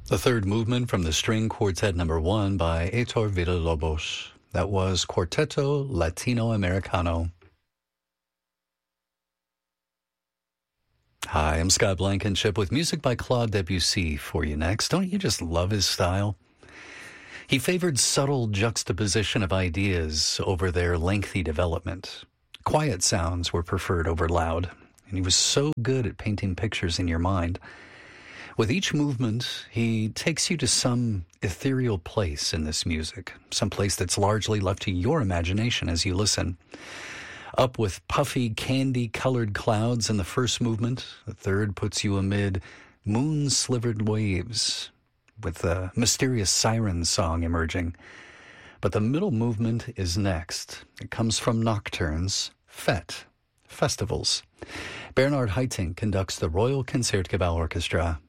The third movement from the String Quartet Number 1 by Heitor Villa-Lobos. That was Quarteto Latino-Americano. Hi, I'm Scott Blankenship with music by Claude Debussy for you next. Don't you just love his style? He favored subtle juxtaposition of ideas over their lengthy development. Quiet sounds were preferred over loud, and he was so good at painting pictures in your mind. With each movement, he takes you to some ethereal place in this music, some place that's largely left to your imagination as you listen. Up with puffy, candy-colored clouds in the first movement, the third puts you amid moon-slivered waves, with a mysterious siren song emerging. But the middle movement is next. It comes from nocturnes, fête, festivals. Bernard Haitink conducts the Royal Concertgebouw Orchestra.